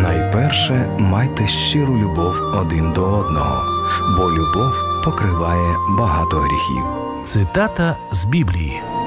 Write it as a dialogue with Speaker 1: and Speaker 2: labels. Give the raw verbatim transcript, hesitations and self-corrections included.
Speaker 1: Найперше майте щиру любов один до одного, бо любов покриває багато гріхів.
Speaker 2: Цитата з Біблії.